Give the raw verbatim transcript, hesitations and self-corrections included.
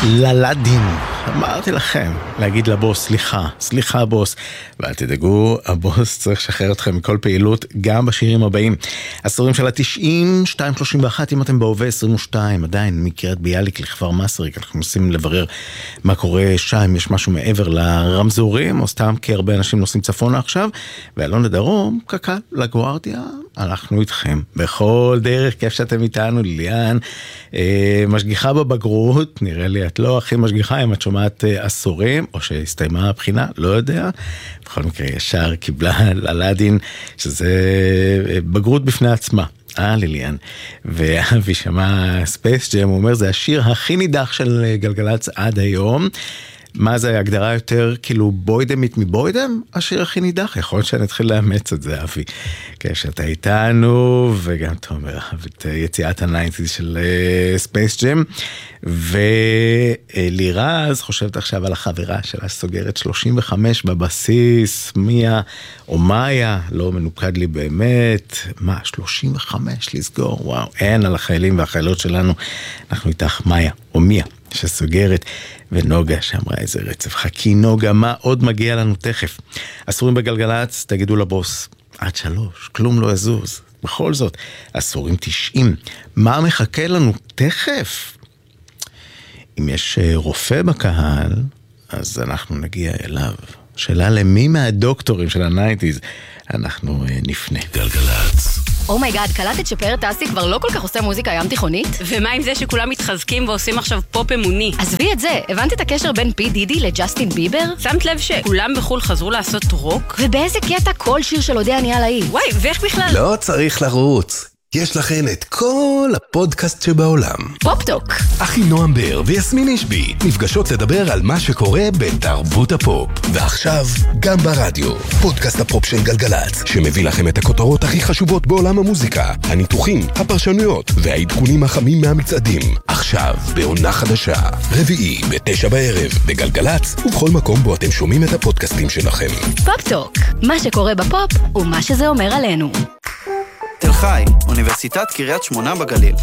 ללדין, אמרתי לכם, להגיד לבוס, סליחה, סליחה בוס, ואל תדאגו, הבוס צריך לשחרר אתכם מכל פעילות, גם בשירים הבאים. עשורים של ה-תשעים, שתיים שלושים ואחת, אם אתם בהווה עשרים ושתיים, עדיין מקריית ביאליק לכפר מסריק, אנחנו מנסים לברר מה קורה שם, יש משהו מעבר לרמזורים, או סתם כי הרבה אנשים נוסעים צפונה עכשיו, ואלון לדרום, קקה, לגוארדיה, אנחנו איתכם, בכל דרך, כיף שאתם איתנו, ליליאן, אה, משגיחה בבגרות, נראה לי את לא הכי משגיחה, אם את שומעת אה, עשורים, או שהסתיימה הבחינה, לא יודע, בכל מקרה ישר קיבלה ללדין, שזה אה, בגרות בפני עצמה, אה ליליאן, ואבי שמע ספייס ג'ם, הוא אומר, זה השיר הכי נידח של גלגלץ עד היום, מה זה הגדרה יותר כאילו בוידמית מבוידם? השיר הכי נידח, יכול להיות שאני אתחיל לאמץ את זה, אבי. כשאתה איתנו, וגם תומר, את יציאת הניינטיז של ספייס ג'ם, ולירז חושבת עכשיו על החברה שלה סוגרת שלושים וחמש בבסיס, מיה או מאיה, לא מנוקד לי באמת, מה, שלושים וחמש לסגור, וואו, אין על החיילים והחיילות שלנו, אנחנו איתך מאיה או מיה. שסוגרת, ונוגה שאמרה איזה רצף, חכי נוגה, מה עוד מגיע לנו תכף? אסורים בגלגלץ, תגידו לבוס, עד שלוש, כלום לא יזוז, בכל זאת, אסורים תשעים, מה מחכה לנו תכף? אם יש רופא בקהל, אז אנחנו נגיע אליו. שאלה למי מהדוקטורים של הניינטיז, אנחנו נפנה. גלגלץ. אומייגאד, קלטת שפאר טסי כבר לא כל כך עושה מוזיקה ים תיכונית? ומה עם זה שכולם מתחזקים ועושים עכשיו פופ אמוני? עזבי את זה, הבנת את הקשר בין פי דידי לג'סטין ביבר? שמת לב שכולם בחול חזרו לעשות רוק? ובאיזה קטע כל שיר של אודיה נהיה להיט? וואי, ואיך בכלל? לא צריך לרוץ. יש לכן את כל הפודקאסט שבעולם. פופטוק. אחי נועם בר ויסמין אישבי נפגשות לדבר על מה שקורה בתרבות הפופ. ועכשיו גם ברדיו, פודקאסט הפופ של גלגלץ, שמביא לכם את הכותרות הכי חשובות בעולם המוזיקה, הניתוחים, הפרשנויות והעדכונים החמים מהמצעדים. עכשיו בעונה חדשה, רביעי בתשע בערב בגלגלץ, ובכל מקום בו אתם שומעים את הפודקאסטים שלכם. פופטוק, מה שקורה בפופ ומה שזה אומר עלינו. תל חי, אוניברסיטת קריית שמונה בגליל.